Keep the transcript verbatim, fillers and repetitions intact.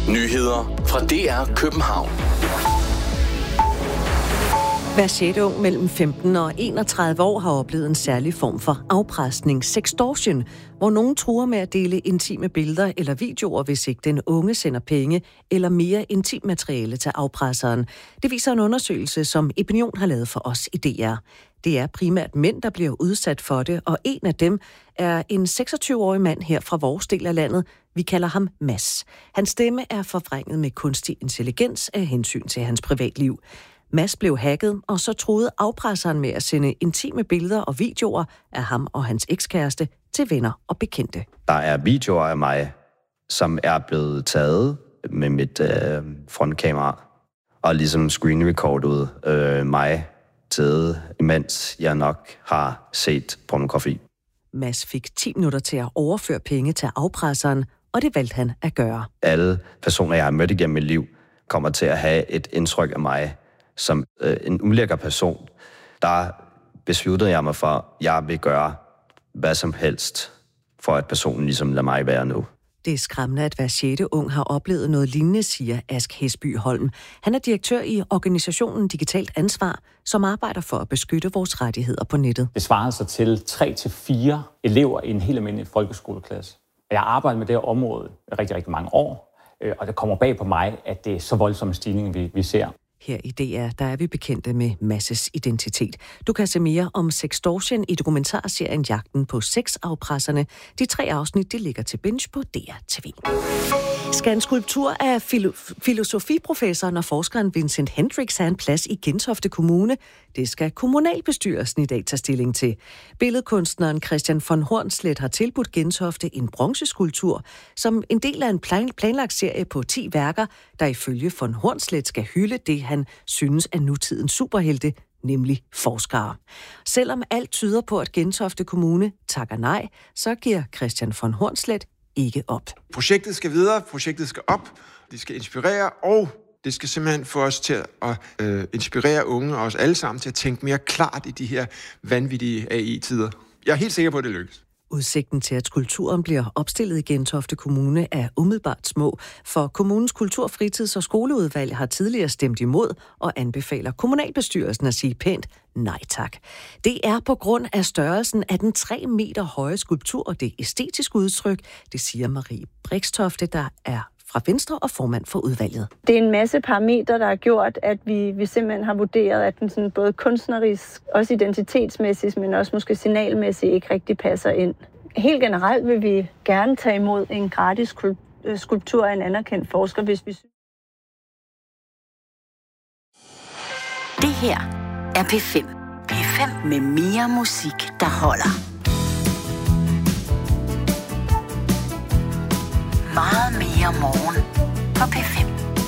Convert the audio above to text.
Nyheder fra D R København. Hver sjette ung mellem femten og enogtredive år har oplevet en særlig form for afpresning, sextortion, hvor nogen truer med at dele intime billeder eller videoer, hvis ikke den unge sender penge eller mere intimt materiale til afpresseren. Det viser en undersøgelse, som Opinion har lavet for os i D R. Det er primært mænd, der bliver udsat for det, og en af dem er en seksogtyve-årig mand her fra vores del af landet. Vi kalder ham Mads. Hans stemme er forvrænget med kunstig intelligens af hensyn til hans privatliv. Mads blev hacket, og så troede afpresseren med at sende intime billeder og videoer af ham og hans ekskæreste til venner og bekendte. Der er videoer af mig, som er blevet taget med mit øh, frontkamera, og ligesom screenrecordet øh, mig til, imens jeg nok har set pornografi. Mads fik ti minutter til at overføre penge til afpresseren, og det valgte han at gøre. Alle personer, jeg har mødt igennem mit liv, kommer til at have et indtryk af mig som øh, en ulækker person. Der besluttede jeg mig for, at jeg vil gøre hvad som helst, for at personen ligesom lader mig være nu. Det er skræmmende, at hver sjette ung har oplevet noget lignende, siger Ask Hesby Holm. Han er direktør i organisationen Digitalt Ansvar, som arbejder for at beskytte vores rettigheder på nettet. Det svarer sig til tre til fire elever i en helt almindelig folkeskoleklasse. Jeg har arbejdet med det her område i rigtig, rigtig mange år, og det kommer bag på mig, at det er så voldsomme stigninger, vi, vi ser. Her i D R, der er vi bekendte med Masses identitet. Du kan se mere om sextortion i dokumentarserien Jagten på sexafpresserne. De tre afsnit, de ligger til binge på D R T V. Skal en skulptur af filo- filosofiprofessoren og forskeren Vincent Hendricks have en plads i Gentofte Kommune? Det skal kommunalbestyrelsen i dag tage stilling til. Billedkunstneren Christian von Hornslet har tilbudt Gentofte en bronzeskulptur, som en del af en plan- planlagt serie på ti værker, der ifølge von Hornslet skal hylde det, han synes er nutidens superhelte, nemlig forskere. Selvom alt tyder på, at Gentofte Kommune takker nej, så giver Christian von Hornslet ikke op. Projektet skal videre, projektet skal op, det skal inspirere, og det skal simpelthen få os til at øh, inspirere unge og os alle sammen til at tænke mere klart i de her vanvittige A I-tider. Jeg er helt sikker på, at det lykkes. Udsigten til, at skulpturen bliver opstillet i Gentofte Kommune, er umiddelbart små, for kommunens kultur-, fritids- og skoleudvalg har tidligere stemt imod og anbefaler kommunalbestyrelsen at sige pænt nej tak. Det er på grund af størrelsen af den tre meter høje skulptur og det æstetiske udtryk, det siger Marie Brikstofte, der er fra Venstre og formand for udvalget. Det er en masse parametre, der har gjort, at vi, vi simpelthen har vurderet, at den sådan både kunstnerisk, også identitetsmæssigt, men også måske signalmæssigt ikke rigtig passer ind. Helt generelt vil vi gerne tage imod en gratis skulptur af en anerkendt forsker, hvis vi synes. Det her er P fem. P fem med mere musik, der holder. Meget mere morgen på P fem.